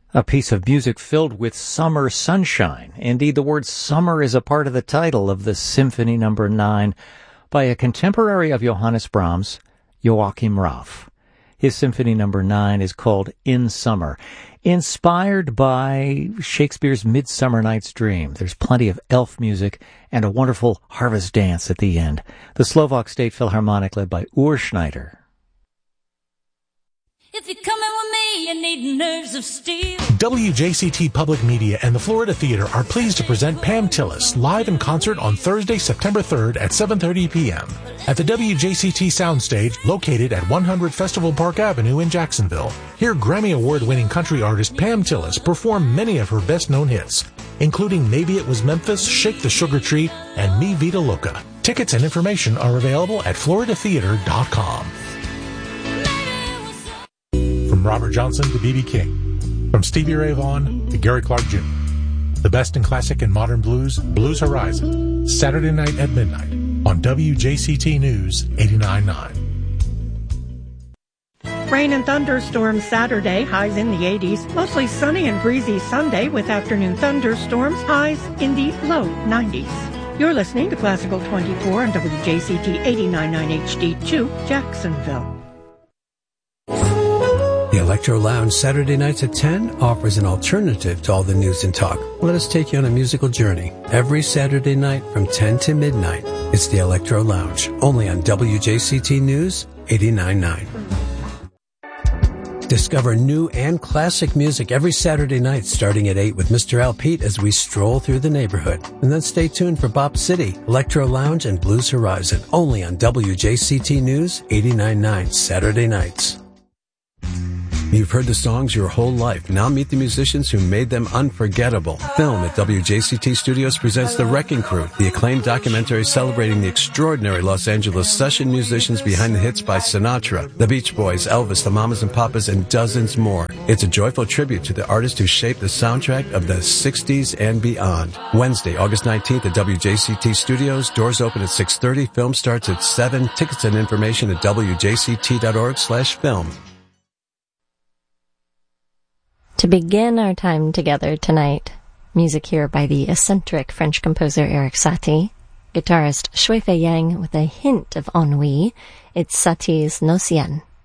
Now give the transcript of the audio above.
A piece of music filled with summer sunshine. Indeed, the word summer is a part of the title of the Symphony No. 9 by a contemporary of Johannes Brahms, Joachim Raff. His Symphony No. 9 is called In Summer, inspired by Shakespeare's Midsummer Night's Dream. There's plenty of elf music and a wonderful harvest dance at the end. The Slovak State Philharmonic, led by Ur Schneider. If you're coming with me, you need nerves of steel. WJCT Public Media and the Florida Theater are pleased to present Pam Tillis live in concert on Thursday, September 3rd at 7:30 p.m. at the WJCT Soundstage located at 100 Festival Park Avenue in Jacksonville. Hear Grammy Award-winning country artist Pam Tillis perform many of her best-known hits, including Maybe It Was Memphis, Shake the Sugar Tree, and Mi Vida Loca. Tickets and information are available at floridatheater.com. From Robert Johnson to B.B. King. From Stevie Ray Vaughan to Gary Clark Jr. The best in classic and modern blues, Blues Horizon. Saturday night at midnight on WJCT News 89.9. Rain and thunderstorms Saturday, highs in the 80s. Mostly sunny and breezy Sunday with afternoon thunderstorms, highs in the low 90s. You're listening to Classical 24 on WJCT 89.9 HD2, Jacksonville. The Electro Lounge Saturday nights at 10 offers an alternative to all the news and talk. Let us take you on a musical journey. Every Saturday night from 10 to midnight, it's the Electro Lounge, only on WJCT News 89.9. Discover new and classic music every Saturday night starting at 8 with Mr. Al Pete as we stroll through the neighborhood. And then stay tuned for Bop City, Electro Lounge, and Blues Horizon, only on WJCT News 89.9 Saturday nights. You've heard the songs your whole life. Now meet the musicians who made them unforgettable. Film at WJCT Studios presents The Wrecking Crew, the acclaimed documentary celebrating the extraordinary Los Angeles session musicians behind the hits by Sinatra, the Beach Boys, Elvis, the Mamas and Papas, and dozens more. It's a joyful tribute to the artists who shaped the soundtrack of the 60s and beyond. Wednesday, August 19th at WJCT Studios. Doors open at 6:30. Film starts at 7. Tickets and information at WJCT.org/film. To begin our time together tonight, music here by the eccentric French composer Erik Satie, guitarist Shui Fei Yang with a hint of ennui. It's Satie's Nocian.